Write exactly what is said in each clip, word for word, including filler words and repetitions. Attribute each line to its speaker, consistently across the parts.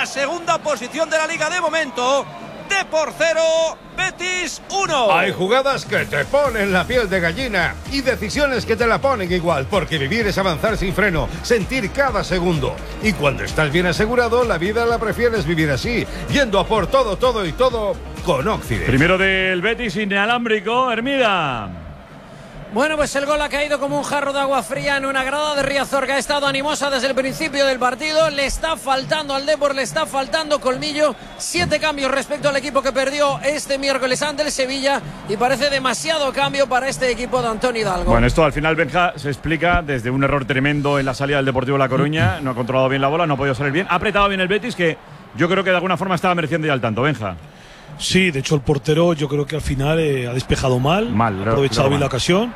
Speaker 1: la segunda posición de la liga de momento. Depor cero, Betis uno.
Speaker 2: Hay jugadas que te ponen la piel de gallina y decisiones que te la ponen igual, porque vivir es avanzar sin freno, sentir cada segundo. Y cuando estás bien asegurado, la vida la prefieres vivir así, yendo a por todo, todo y todo con Occident.
Speaker 3: Primero del Betis inalámbrico, Hermida.
Speaker 4: Bueno, pues el gol ha caído como un jarro de agua fría en una grada de Riazor, que ha estado animosa desde el principio del partido. Le está faltando al Depor, le está faltando colmillo. Siete cambios respecto al equipo que perdió este miércoles ante el Sevilla, y parece demasiado cambio para este equipo de Antonio Hidalgo.
Speaker 3: Bueno, esto al final, Benja, se explica desde un error tremendo en la salida del Deportivo La Coruña. No ha controlado bien la bola, no ha podido salir bien. Ha apretado bien el Betis, que yo creo que de alguna forma estaba mereciendo ya el tanto, Benja.
Speaker 5: Sí, de hecho el portero yo creo que al final eh, ha despejado mal,
Speaker 3: mal
Speaker 5: ha aprovechado bien
Speaker 3: mal.
Speaker 5: la ocasión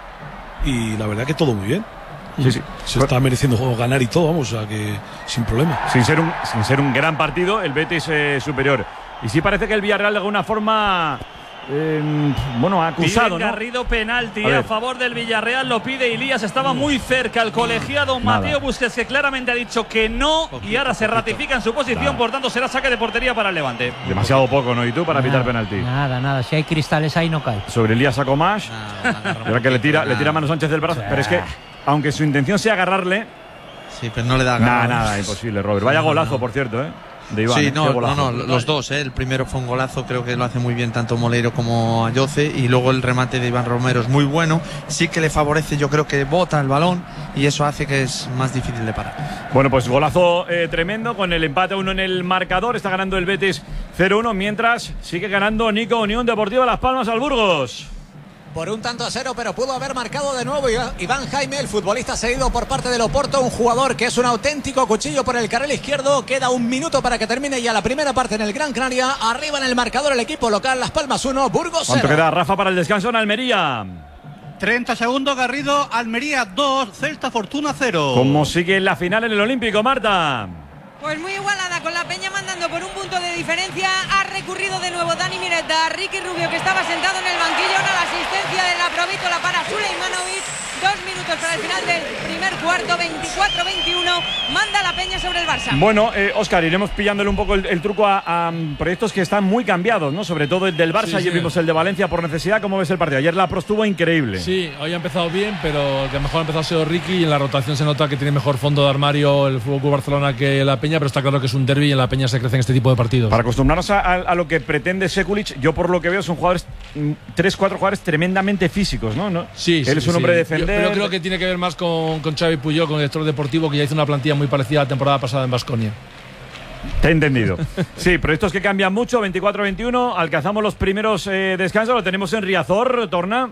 Speaker 5: y la verdad que todo muy bien.
Speaker 3: Sí, sí.
Speaker 5: Se está mereciendo ganar y todo, vamos, o sea que sin problema.
Speaker 3: Sin ser un, sin ser un gran partido, el Betis eh, superior. Y sí parece que el Villarreal de alguna forma, eh, bueno, ha acusado,
Speaker 6: Pide
Speaker 3: ¿no?
Speaker 6: Garrido penalti
Speaker 3: a,
Speaker 6: a favor del Villarreal, lo pide Ilías, estaba muy cerca el colegiado
Speaker 3: Nada.
Speaker 6: Mateo Busquets, que claramente ha dicho que no,
Speaker 5: Poquito,
Speaker 6: y ahora se
Speaker 5: poquito.
Speaker 6: ratifica en su posición,
Speaker 3: Nada.
Speaker 6: por tanto será saque de portería para el Levante.
Speaker 3: Demasiado poco, ¿no? ¿Y tú para pitar penalti?
Speaker 7: Nada, nada. Si hay cristales ahí, no cae.
Speaker 3: Sobre Elías Sacomash, era que le tira, le tira a Manu Sánchez del brazo. Pero es que, aunque su intención sea agarrarle,
Speaker 8: sí, pero no le da
Speaker 3: nada,
Speaker 8: ganas.
Speaker 3: nada, imposible, Robert. Vaya golazo, por cierto, ¿eh? De Iván,
Speaker 8: Sí,
Speaker 3: ¿eh?
Speaker 8: no,
Speaker 3: Qué
Speaker 8: no,
Speaker 3: golazo.
Speaker 8: no, los dos, ¿eh? El primero fue un golazo, creo que lo hace muy bien tanto Moleiro como Ayoce, y luego el remate de Iván Romero es muy bueno, sí que le favorece, yo creo que bota el balón y eso hace que es más difícil de parar.
Speaker 3: Bueno, pues golazo eh, tremendo con el empate uno en el marcador. Está ganando el Betis cero uno, mientras sigue ganando Nico Unión Deportiva Las Palmas al Burgos.
Speaker 9: Por un tanto a cero, pero pudo haber marcado de nuevo Iván Jaime, el futbolista cedido por parte del Oporto, un jugador que es un auténtico cuchillo por el carril izquierdo. Queda un minuto para que termine ya la primera parte en el Gran Canaria. Arriba en el marcador el equipo local, Las Palmas uno, Burgos cero.
Speaker 3: ¿Cuánto queda, Rafa, para el descanso en Almería?
Speaker 10: treinta segundos, Garrido, Almería dos, Celta Fortuna cero.
Speaker 3: ¿Cómo sigue la final en el Olímpico, Marta?
Speaker 11: Pues muy igualada, con la Peña mandando por un punto de diferencia. Ha recurrido de nuevo Dani Mireta a Ricky Rubio, que estaba sentado en el banquillo. Ahora la asistencia de la Provítola para Suleimanovic. Dos minutos para el final del primer cuarto, veinticuatro veintiuno. Manda la Peña sobre el Barça.
Speaker 3: Bueno, eh, Óscar, iremos pillándole un poco el, el truco a, a proyectos que están muy cambiados, ¿no? Sobre todo el del Barça.
Speaker 12: Sí,
Speaker 3: Ayer
Speaker 12: sí.
Speaker 3: vimos el de Valencia por necesidad. ¿Cómo ves el partido? Ayer la Pro estuvo increíble.
Speaker 12: Sí, hoy ha empezado bien, pero el que mejor ha empezado ha sido Ricky, y en la rotación se nota que tiene mejor fondo de armario el F C Barcelona que la Peña, pero está claro que es un derbi y en la Peña se crece en este tipo de partidos.
Speaker 3: Para acostumbrarnos a, a, a lo que pretende Sekulic, yo por lo que veo son jugadores, mm, tres, cuatro jugadores tremendamente físicos, ¿no? ¿No?
Speaker 12: Sí,
Speaker 3: Él
Speaker 12: sí,
Speaker 3: es un
Speaker 12: sí.
Speaker 3: hombre de
Speaker 12: Yo-
Speaker 3: defender.
Speaker 12: Pero creo que tiene que ver más con, con Xavi Puyol, con el director deportivo, que ya hizo una plantilla muy parecida a la temporada pasada en Baskonia.
Speaker 3: Te he entendido. Sí, proyectos que cambian mucho, veinticuatro veintiuno. Alcanzamos los primeros eh, descansos, lo tenemos en Riazor, Torna.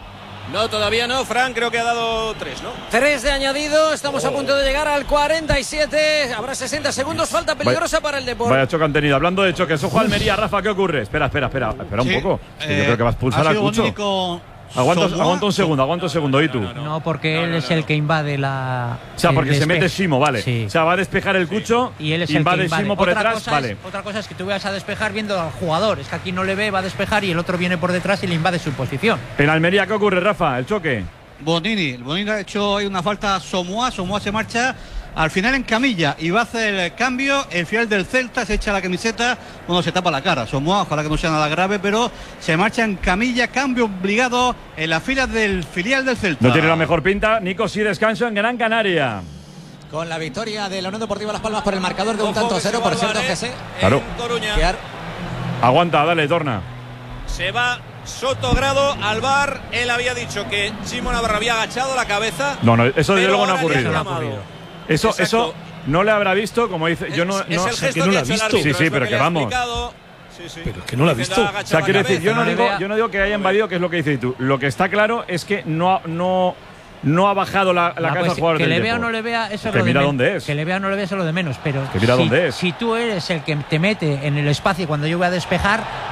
Speaker 1: No, todavía no, Fran, creo que ha dado tres, ¿no?
Speaker 4: Tres de añadido, estamos a punto de llegar al cuarenta y siete. Habrá sesenta segundos, falta peligrosa
Speaker 3: Vaya-
Speaker 4: para el Depor.
Speaker 3: Vaya choque han tenido. Hablando de choques, ojo Almería, Rafa, ¿qué ocurre? Espera, espera, espera, espera un
Speaker 10: Sí,
Speaker 3: poco. Es que
Speaker 10: eh,
Speaker 3: yo creo que va a expulsar
Speaker 10: ha
Speaker 3: a
Speaker 10: sido
Speaker 3: Cucho.
Speaker 10: Bonini con
Speaker 3: Aguanta,
Speaker 10: Somoa.
Speaker 3: aguanta un segundo, aguanta un segundo, ¿y tú?
Speaker 7: No, porque él es el que invade la.
Speaker 3: O sea,
Speaker 7: el
Speaker 3: porque se
Speaker 7: despeje.
Speaker 3: mete Simo, vale.
Speaker 7: Sí.
Speaker 3: O sea, va a despejar el Cucho,
Speaker 7: Y él es el
Speaker 3: invade
Speaker 7: que invade.
Speaker 3: Simo por
Speaker 7: otra
Speaker 3: detrás,
Speaker 7: cosa
Speaker 3: vale.
Speaker 7: Es, otra cosa es que tú vayas a despejar viendo al jugador. Es que aquí no le ve, va a despejar y el otro viene por detrás y le invade su posición.
Speaker 3: En Almería, ¿qué ocurre, Rafa? ¿El choque?
Speaker 10: Bonini, el Bonini ha hecho hoy una falta a Somoa, Somoa se marcha al final en camilla y va a hacer el cambio. El fiel del Celta se echa la camiseta, bueno, se tapa la cara. Somoa, ojalá que no sea nada grave, pero se marcha en camilla, cambio obligado en las filas del filial del Celta.
Speaker 3: No tiene la mejor pinta. Nico, sí, descanso en Gran Canaria.
Speaker 9: Con la victoria de la Unión Deportiva Las Palmas por el marcador de un
Speaker 1: Ojo
Speaker 9: tanto a
Speaker 1: que se
Speaker 9: cero,
Speaker 1: va
Speaker 9: por
Speaker 1: al
Speaker 9: cierto,
Speaker 1: bar, ¿eh?
Speaker 9: Jesse.
Speaker 3: Claro.
Speaker 1: En Coruña.
Speaker 9: Que ar-
Speaker 3: Aguanta, dale, Torna.
Speaker 1: Se va Sotogrado al bar. Él había dicho que Chimo Navarro había agachado la cabeza.
Speaker 3: No, no, eso desde
Speaker 1: pero
Speaker 3: luego no ha
Speaker 1: ahora le han
Speaker 3: ocurrido.
Speaker 1: llamado.
Speaker 3: Eso,
Speaker 1: Exacto.
Speaker 3: eso no le habrá visto, como dice. Yo no,
Speaker 1: Es-
Speaker 3: no,
Speaker 1: es el
Speaker 3: sé
Speaker 1: gesto
Speaker 3: que no
Speaker 1: que
Speaker 3: lo
Speaker 1: ha
Speaker 3: ha
Speaker 1: hecho el
Speaker 3: visto.
Speaker 1: árbitro,
Speaker 3: Sí,
Speaker 1: es
Speaker 3: sí,
Speaker 1: lo
Speaker 3: pero
Speaker 1: que
Speaker 3: que
Speaker 1: le ha
Speaker 3: vamos.
Speaker 1: explicado. Sí, sí.
Speaker 5: Pero es que no lo ha
Speaker 1: Dice,
Speaker 5: visto.
Speaker 1: agachado
Speaker 3: O sea,
Speaker 1: la
Speaker 3: quiero decir, yo no,
Speaker 1: cabeza.
Speaker 3: digo, yo no digo que haya invadido, que es lo que dices tú. Lo que está claro es que no, ha- no, no ha bajado la, la
Speaker 7: Ah,
Speaker 3: cabeza
Speaker 7: pues,
Speaker 3: al jugador
Speaker 7: que
Speaker 3: del
Speaker 7: le vea o
Speaker 3: Depor.
Speaker 7: no le vea, eso es
Speaker 3: Que
Speaker 7: lo de
Speaker 3: mira
Speaker 7: menos.
Speaker 3: dónde es.
Speaker 7: Que le vea o no le vea, eso es lo de menos. Pero
Speaker 3: Que mira
Speaker 7: si,
Speaker 3: dónde es.
Speaker 7: si tú eres el que te mete en el espacio cuando yo voy a despejar,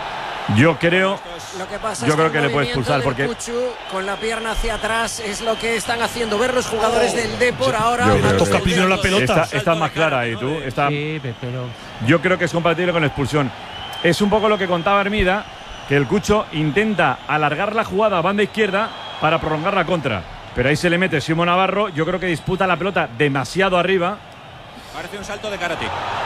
Speaker 3: Yo creo.
Speaker 4: Lo que pasa
Speaker 3: Yo
Speaker 4: es
Speaker 3: creo
Speaker 4: el
Speaker 3: que le puede
Speaker 4: movimiento
Speaker 3: expulsar
Speaker 4: del
Speaker 3: porque.
Speaker 4: Cuchu con la pierna hacia atrás es lo que están haciendo ver los jugadores del Depor ahora.
Speaker 3: Yo creo
Speaker 5: toca
Speaker 3: que-
Speaker 5: primero la pelota.
Speaker 3: Está, está más clara ahí, tú. Está,
Speaker 7: sí, pe- pero
Speaker 3: yo creo que es compatible con la expulsión. Es un poco lo que contaba Hermida, que el Cucho intenta alargar la jugada a banda izquierda para prolongar la contra. Pero ahí se le mete Simo Navarro. Yo creo que disputa la pelota demasiado arriba.
Speaker 1: Parece un salto de karate.